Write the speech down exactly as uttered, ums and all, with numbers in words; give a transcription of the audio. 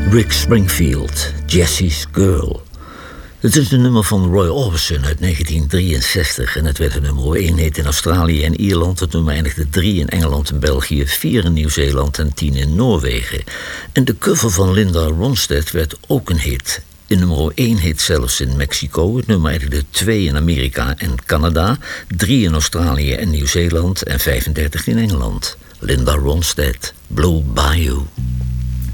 Rick Springfield, Jesse's Girl. Het is een nummer van Roy Orbison uit negentien drieënzestig... en het werd een nummer één hit in Australië en Ierland. Het nummer eindigde drie in Engeland en België, vier in Nieuw-Zeeland en tien in Noorwegen. En de cover van Linda Ronstadt werd ook een hit. Een nummer één hit zelfs in Mexico. Het nummer eindigde twee in Amerika en Canada, drie in Australië en Nieuw-Zeeland en vijfendertig in Engeland. Linda Ronstadt, Blue Bayou.